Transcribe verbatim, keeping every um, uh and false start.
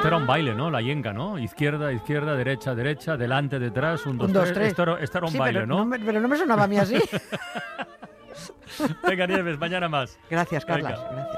esto era un baile, ¿no? La yenga, ¿no? Izquierda, izquierda, derecha, derecha, delante, detrás, un, dos, Un, dos, tres. tres. Esto era, esto era un Sí, baile, pero ¿no? no me, pero no me sonaba a mí así. Venga, Nieves, mañana más. Gracias, Carlas. Venga. Gracias.